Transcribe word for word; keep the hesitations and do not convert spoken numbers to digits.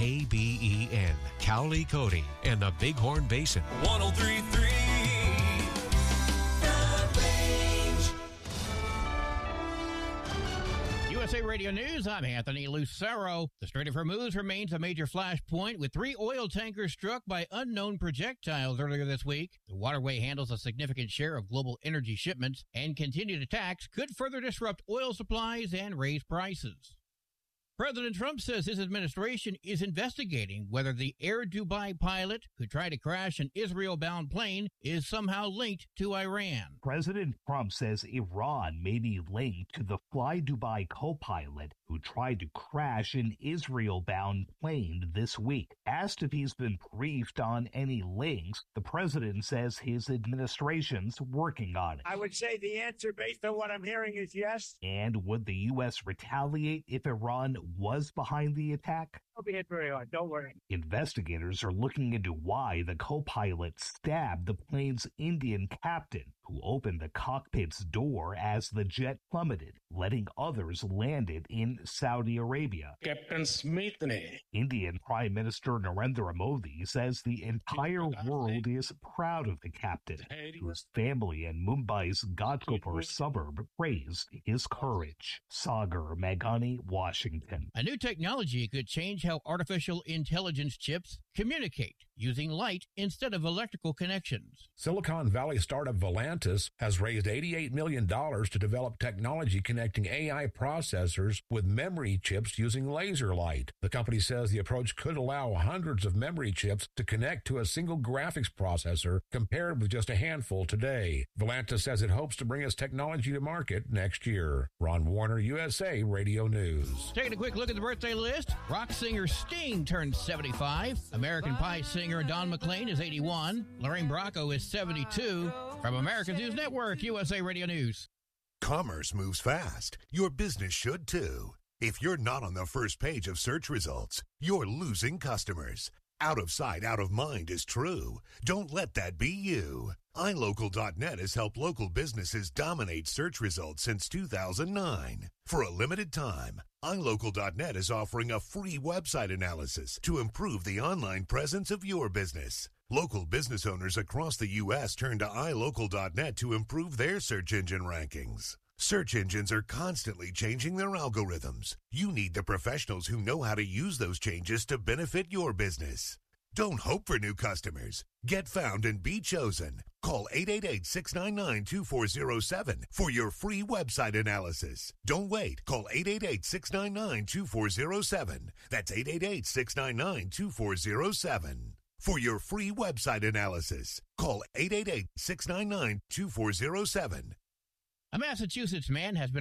K B E N, Cowley, Cody, and the Bighorn Basin. one oh three point three U S A Radio News, I'm Anthony Lucero. The Strait of Hormuz remains a major flashpoint with three oil tankers struck by unknown projectiles earlier this week. The waterway handles a significant share of global energy shipments, and continued attacks could further disrupt oil supplies and raise prices. President Trump says his administration is investigating whether the Air Dubai pilot who tried to crash an Israel-bound plane is somehow linked to Iran. President Trump says Iran may be linked to the Fly Dubai co-pilot who tried to crash an Israel-bound plane this week. Asked if he's been briefed on any links, the president says his administration's working on it. I would say the answer, based on what I'm hearing, is yes. And would the U S retaliate if Iran was behind the attack? I'll be hit very hard, don't worry. Investigators are looking into why the co-pilot stabbed the plane's Indian captain, who opened the cockpit's door as the jet plummeted, letting others land it in Saudi Arabia. Captain Smith ne. Indian Prime Minister Narendra Modi says the entire world is proud of the captain, whose family in Mumbai's Ghatkopar suburb praised his courage. Sagar Meghani, Washington. A new technology could change how artificial intelligence chips communicate using light instead of electrical connections. Silicon Valley startup Volantis has raised eighty-eight million dollars to develop technology connecting A I processors with memory chips using laser light. The company says the approach could allow hundreds of memory chips to connect to a single graphics processor compared with just a handful today. Volantis says it hopes to bring its technology to market next year. Ron Warner, U S A Radio News. Taking a quick look at the birthday list, rock singer Sting turned seventy-five. American Pie singer Don McLean is eighty-one. Lorraine Bracco is seventy-two. From American News Network, U S A Radio News. Commerce moves fast. Your business should too. If you're not on the first page of search results, you're losing customers. Out of sight, out of mind is true. Don't let that be you. i local dot net has helped local businesses dominate search results since two thousand nine. For a limited time, i local dot net is offering a free website analysis to improve the online presence of your business. Local business owners across the U S turn to i local dot net to improve their search engine rankings. Search engines are constantly changing their algorithms. You need the professionals who know how to use those changes to benefit your business. Don't hope for new customers. Get found and be chosen. Call eight eight eight, six nine nine, two four zero seven for your free website analysis. Don't wait. Call eight eight eight, six nine nine, two four zero seven. That's eight eight eight, six nine nine, two four zero seven. For your free website analysis, call eight eight eight, six nine nine, two four zero seven. A Massachusetts man has been